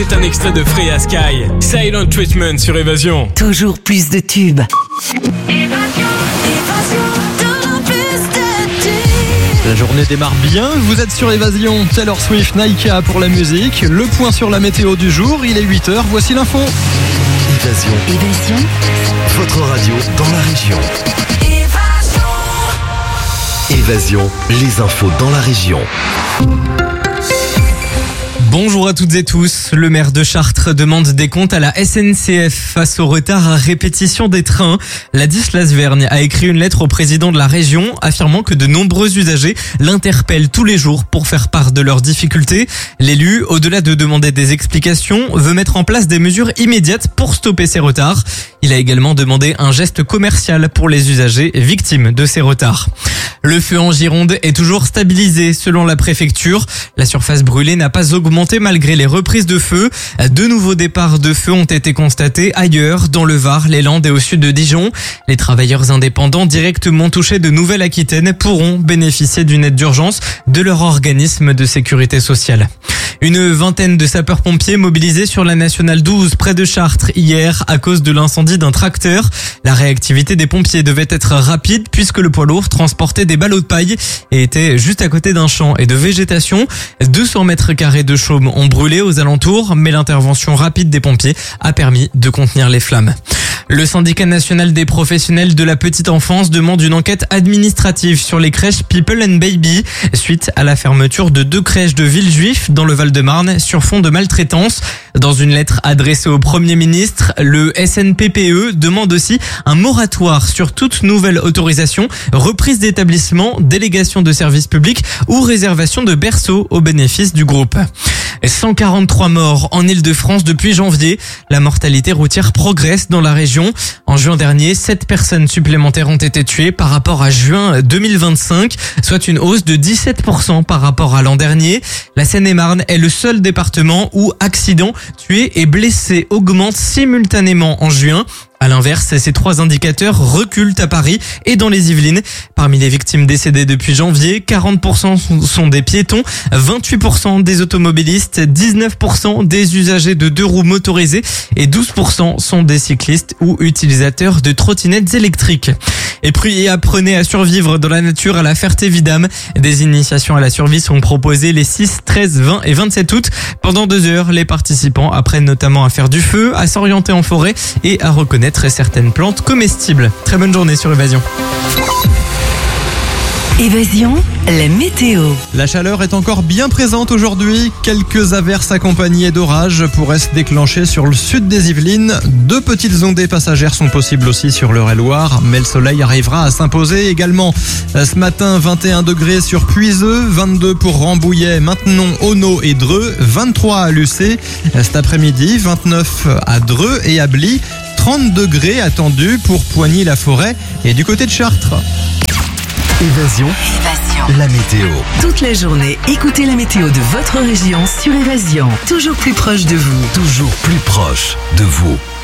C'est un extrait de Freya Sky, Silent Treatment sur Évasion. Toujours plus de tubes. La journée démarre bien, vous êtes sur Évasion. Taylor Swift, Naika pour la musique. Le point sur la météo du jour, il est 8h, voici l'info. Évasion. Votre radio dans la région. Évasion, les infos dans la région. Bonjour à toutes et tous. Le maire de Chartres demande des comptes à la SNCF face au retard à répétition des trains. Ladislas Vergne a écrit une lettre au président de la région affirmant que de nombreux usagers l'interpellent tous les jours pour faire part de leurs difficultés. L'élu, au-delà de demander des explications, veut mettre en place des mesures immédiates pour stopper ces retards. Il a également demandé un geste commercial pour les usagers victimes de ces retards. Le feu en Gironde est toujours stabilisé selon la préfecture. La surface brûlée n'a pas augmenté malgré les reprises de feu. De nouveaux départs de feu ont été constatés ailleurs, dans le Var, les Landes et au sud de Dijon. Les travailleurs indépendants directement touchés de Nouvelle-Aquitaine pourront bénéficier d'une aide d'urgence de leur organisme de sécurité sociale. Une vingtaine de sapeurs-pompiers mobilisés sur la nationale 12 près de Chartres hier à cause de l'incendie d'un tracteur. La réactivité des pompiers devait être rapide puisque le poids lourd transportait des ballots de paille et était juste à côté d'un champ et de végétation. 200 mètres carrés de chaume ont brûlé aux alentours, mais l'intervention rapide des pompiers a permis de contenir les flammes. Le syndicat national des professionnels de la petite enfance demande une enquête administrative sur les crèches People and Baby suite à la fermeture de 2 crèches de Villejuif dans le Val-de-Marne sur fond de maltraitance. Dans une lettre adressée au Premier ministre, le SNPPE demande aussi un moratoire sur toute nouvelle autorisation, reprise d'établissement, délégation de services publics ou réservation de berceaux au bénéfice du groupe. 143 morts en Île-de-France depuis janvier. La mortalité routière progresse dans la région. En juin dernier, 7 personnes supplémentaires ont été tuées par rapport à juin 2025, soit une hausse de 17% par rapport à l'an dernier. La Seine-et-Marne est le seul département où accidents, tués et blessés augmentent simultanément en juin. À l'inverse, ces 3 indicateurs reculent à Paris et dans les Yvelines. Parmi les victimes décédées depuis janvier, 40% sont des piétons, 28% des automobilistes, 19% des usagers de 2 roues motorisées et 12% sont des cyclistes ou utilisateurs de trottinettes électriques. Et puis apprenez à survivre dans la nature à la Ferté-Vidame. Des initiations à la survie sont proposées les 6, 13, 20 et 27 août. Pendant 2 heures, les participants apprennent notamment à faire du feu, à s'orienter en forêt et à reconnaître certaines plantes comestibles. Très bonne journée sur Évasion. Évasion, la météo. La chaleur est encore bien présente aujourd'hui. Quelques averses accompagnées d'orages pourraient se déclencher sur le sud des Yvelines. 2 petites ondées passagères sont possibles aussi sur l'Eure-et-Loire, mais le soleil arrivera à s'imposer également. Ce matin, 21 degrés sur Puiseux, 22 pour Rambouillet, Maintenon, Auneau et Dreux, 23 à Lucé. Cet après-midi, 29 à Dreux et à Bly, 30 degrés attendus pour Poigny-la-Forêt et du côté de Chartres. Évasion, la météo. Toute la journée, écoutez la météo de votre région sur Évasion. Toujours plus proche de vous. Toujours plus proche de vous.